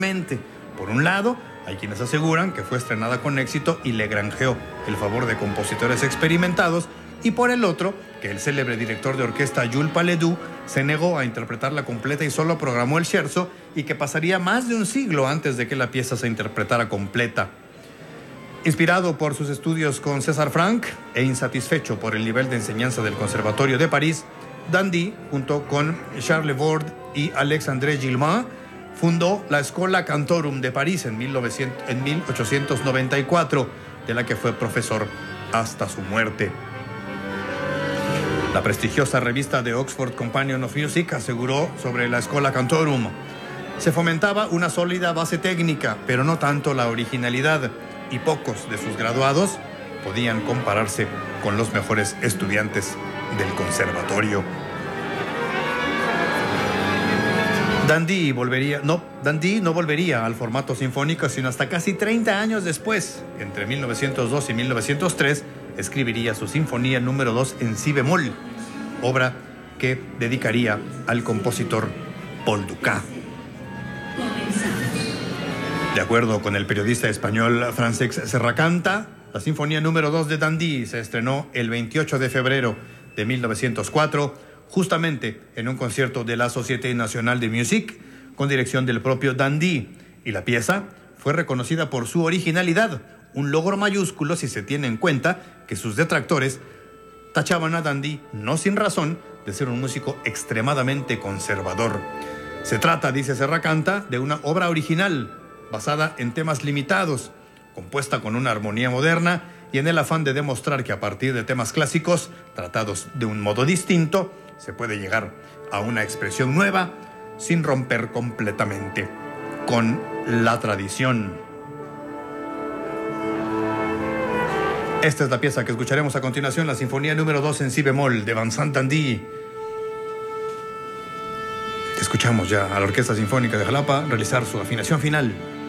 Por un lado, hay quienes aseguran que fue estrenada con éxito y le granjeó el favor de compositores experimentados, y por el otro, que el célebre director de orquesta Jules Palédoux se negó a interpretarla completa y solo programó el scherzo, y que pasaría más de un siglo antes de que la pieza se interpretara completa. Inspirado por sus estudios con César Franck e insatisfecho por el nivel de enseñanza del Conservatorio de París, Dandy, junto con Charles Bord y Alexandre Gilman, fundó la Schola Cantorum de París en 1894, de la que fue profesor hasta su muerte. La prestigiosa revista The Oxford Companion of Music aseguró sobre la Schola Cantorum: se fomentaba una sólida base técnica, pero no tanto la originalidad, y pocos de sus graduados podían compararse con los mejores estudiantes del conservatorio. Dandy no volvería al formato sinfónico sino hasta casi 30 años después. Entre 1902 y 1903 escribiría su Sinfonía número 2 en si bemol, obra que dedicaría al compositor Paul Dukas. De acuerdo con el periodista español Francesc Serracanta, la Sinfonía número 2 de Dandy se estrenó el 28 de febrero de 1904, justamente en un concierto de la Société Nationale de Musique, con dirección del propio Dandy, y la pieza fue reconocida por su originalidad, un logro mayúsculo si se tiene en cuenta que sus detractores tachaban a Dandy, no sin razón, de ser un músico extremadamente conservador. Se trata, dice Serracanta, de una obra original, basada en temas limitados, compuesta con una armonía moderna y en el afán de demostrar que a partir de temas clásicos, tratados de un modo distinto, se puede llegar a una expresión nueva sin romper completamente con la tradición. Esta es la pieza que escucharemos a continuación, la Sinfonía número 2 en si bemol de Vincent Dandy. Escuchamos ya a la Orquesta Sinfónica de Jalapa realizar su afinación final.